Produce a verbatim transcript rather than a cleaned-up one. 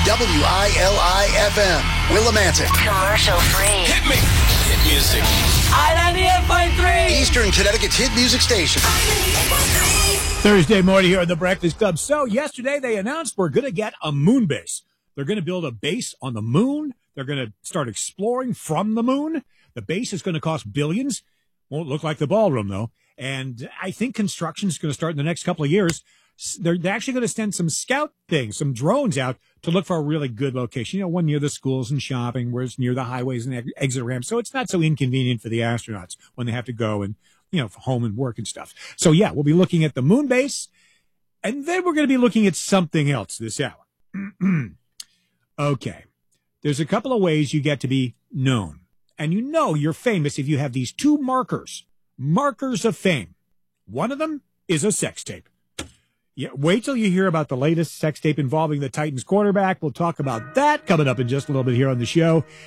W I L I F M, Willimantic. Commercial free. Hit me. Hit music. I ninety-eight point three. Eastern Connecticut's hit music station. Thursday morning here on the Breakfast Club. So yesterday they announced we're going to get a moon base. They're going to build a base on the moon. They're going to start exploring from the moon. The base is going to cost billions. Won't look like the ballroom, though. And I think construction is going to start in the next couple of years. They're actually going to send some scout things, some drones out to look for a really good location. You know, one near the schools and shopping, where it's near the highways and exit ramps. So it's not so inconvenient for the astronauts when they have to go and, you know, for home and work and stuff. So, yeah, we'll be looking at the moon base. And then we're going to be looking at something else this hour. Okay. There's a couple of ways you get to be known. And you know you're famous if you have these two markers, markers of fame. One of them is a sex tape. Yeah, wait till you hear about the latest sex tape involving the Titans quarterback. We'll talk about that coming up in just a little bit here on the show.